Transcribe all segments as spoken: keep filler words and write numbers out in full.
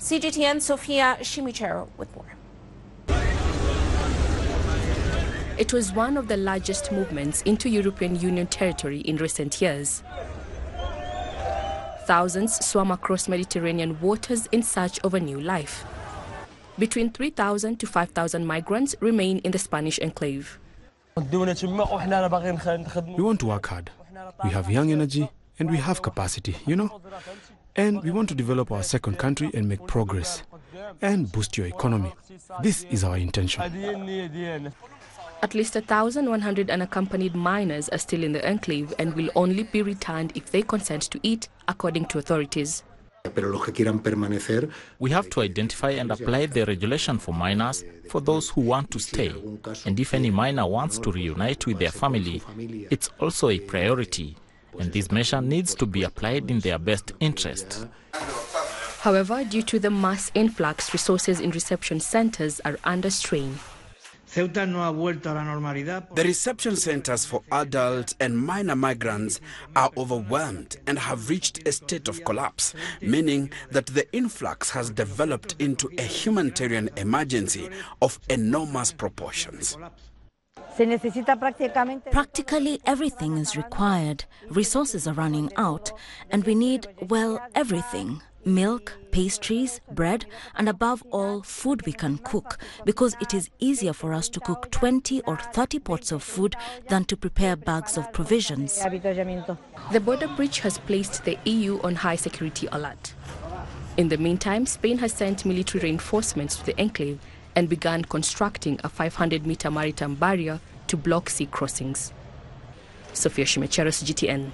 C G T N Sofia Shimichero with more. It was one of the largest movements into European Union territory in recent years. Thousands swam across Mediterranean waters in search of a new life. Between three thousand to five thousand migrants remain in the Spanish enclave. We want to work hard. We have young energy and we have capacity, you know. And we want to develop our second country and make progress and boost your economy. This is our intention. At least one thousand one hundred unaccompanied minors are still in the enclave and will only be returned if they consent to eat, according to authorities. We have to identify and apply the regulation for minors for those who want to stay. And if any minor wants to reunite with their family, it's also a priority. And this measure needs to be applied in their best interest. However, due to the mass influx, resources in reception centers are under strain. The reception centers for adult and minor migrants are overwhelmed and have reached a state of collapse, meaning that the influx has developed into a humanitarian emergency of enormous proportions. Practically everything is required. Resources are running out, and we need, well, everything. Milk, pastries, bread, and above all, food we can cook, because it is easier for us to cook twenty or thirty pots of food than to prepare bags of provisions. The border breach has placed the E U on high security alert. In the meantime, Spain has sent military reinforcements to the enclave and began constructing a five hundred meter maritime barrier to block sea crossings. Sofia Shimichero, C G T N.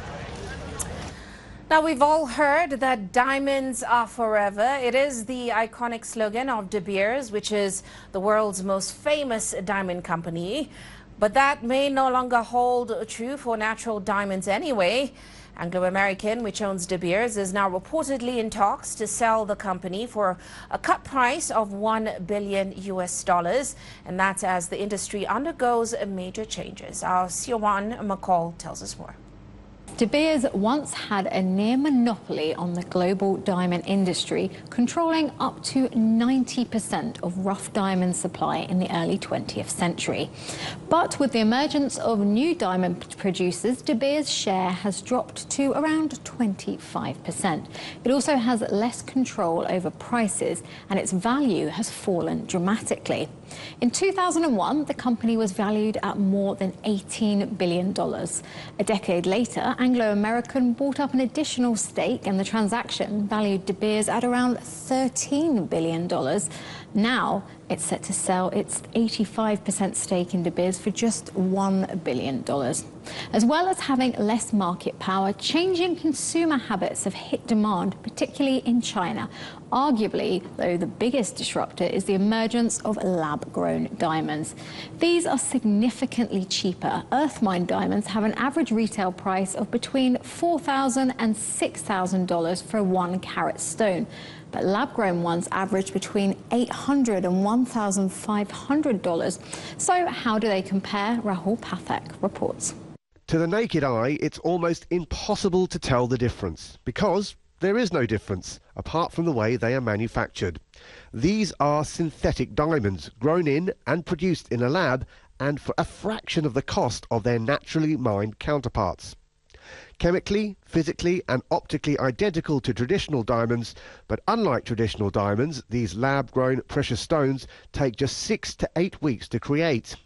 Now, we've all heard that diamonds are forever. It is the iconic slogan of De Beers, which is the world's most famous diamond company. But that may no longer hold true for natural diamonds anyway. Anglo American, which owns De Beers, is now reportedly in talks to sell the company for a cut price of one billion U S dollars. And that's as the industry undergoes major changes. Our Siobhan McCall tells us more. De Beers once had a near monopoly on the global diamond industry, controlling up to ninety percent of rough diamond supply in the early twentieth century. But with the emergence of new diamond producers, De Beers' share has dropped to around twenty-five percent. It also has less control over prices, and its value has fallen dramatically. In two thousand one, the company was valued at more than eighteen billion dollars. A decade later, Anglo American bought up an additional stake, and the transaction valued De Beers at around thirteen billion dollars. Now, it's set to sell its eighty-five percent stake in De Beers for just one billion dollars. As well as having less market power, changing consumer habits have hit demand, particularly in China. Arguably, though, the biggest disruptor is the emergence of lab-grown diamonds. These are significantly cheaper. Earth-mined diamonds have an average retail price of between four thousand dollars and six thousand dollars for a one-carat stone. But lab-grown ones average between eight hundred dollars and one thousand five hundred dollars. So how do they compare? Rahul Pathak reports. To the naked eye, it's almost impossible to tell the difference, because there is no difference, apart from the way they are manufactured. These are synthetic diamonds, grown in and produced in a lab, and for a fraction of the cost of their naturally mined counterparts. Chemically, physically and optically identical to traditional diamonds, but unlike traditional diamonds, these lab-grown precious stones take just six to eight weeks to create.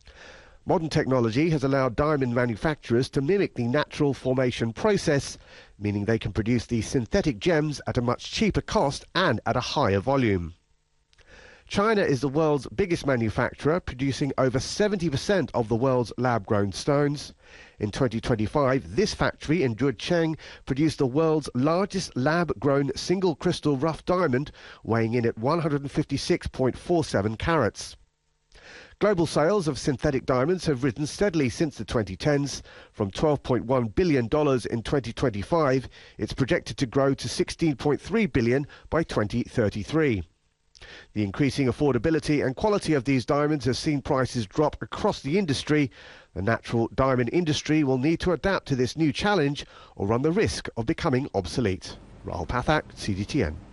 Modern technology has allowed diamond manufacturers to mimic the natural formation process, meaning they can produce these synthetic gems at a much cheaper cost and at a higher volume. China is the world's biggest manufacturer, producing over seventy percent of the world's lab-grown stones. In twenty twenty-five, this factory in Zhucheng produced the world's largest lab-grown single-crystal rough diamond, weighing in at one hundred fifty-six point four seven carats. Global sales of synthetic diamonds have risen steadily since the twenty tens. From twelve point one billion dollars in twenty twenty-five, it's projected to grow to sixteen point three billion dollars by twenty thirty-three. The increasing affordability and quality of these diamonds has seen prices drop across the industry. The natural diamond industry will need to adapt to this new challenge or run the risk of becoming obsolete. Rahul Pathak, C G T N.